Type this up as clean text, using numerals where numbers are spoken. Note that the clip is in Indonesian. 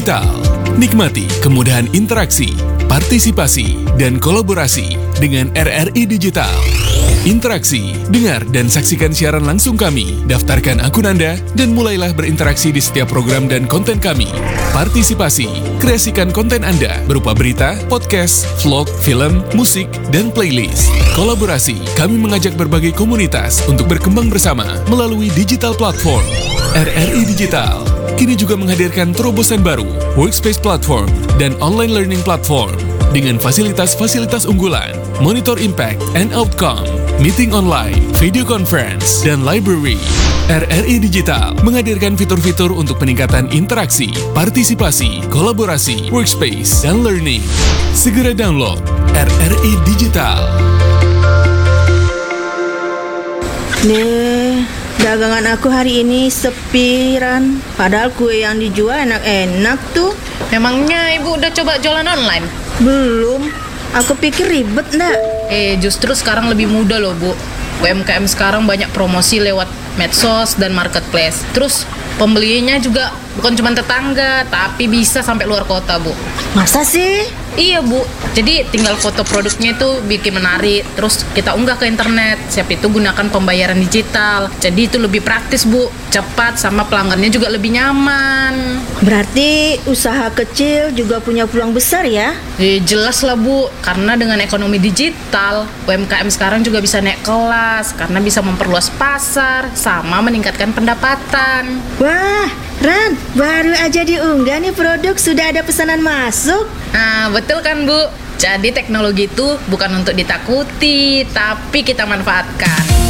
Digital. Nikmati kemudahan interaksi, partisipasi, dan kolaborasi dengan RRI Digital. Interaksi, dengar dan saksikan siaran langsung kami, daftarkan akun Anda, dan mulailah berinteraksi di setiap program dan konten kami. Partisipasi, kreasikan konten Anda berupa berita, podcast, vlog, film, musik, dan playlist. Kolaborasi, kami mengajak berbagai komunitas untuk berkembang bersama melalui digital platform. RRI Digital kini juga menghadirkan terobosan baru, workspace platform, dan online learning platform dengan fasilitas-fasilitas unggulan, monitor impact and outcome, meeting online, video conference, dan library. RRI Digital menghadirkan fitur-fitur untuk peningkatan interaksi, partisipasi, kolaborasi, workspace, dan learning. Segera download RRI Digital. Nih, dagangan aku hari ini sepi, Ran. Padahal kue yang dijual enak-enak tuh. Memangnya ibu udah coba jualan online? Belum. Aku pikir ribet, ndak? Justru sekarang lebih mudah loh, Bu. UMKM sekarang banyak promosi lewat medsos dan marketplace. Terus pembelinya juga bukan cuma tetangga, tapi bisa sampai luar kota, Bu. Masa sih? Iya, Bu. Jadi tinggal foto produknya itu bikin menarik, terus kita unggah ke internet. Siap itu gunakan pembayaran digital. Jadi itu lebih praktis, Bu. Cepat, sama pelanggannya juga lebih nyaman. Berarti usaha kecil juga punya peluang besar ya? Jelas lah, Bu. Karena dengan ekonomi digital, UMKM sekarang juga bisa naik kelas karena bisa memperluas pasar sama meningkatkan pendapatan. Wah, Ran, baru aja diunggah nih produk sudah ada pesanan masuk. Nah, betul kan, Bu? Jadi teknologi itu bukan untuk ditakuti, tapi kita manfaatkan.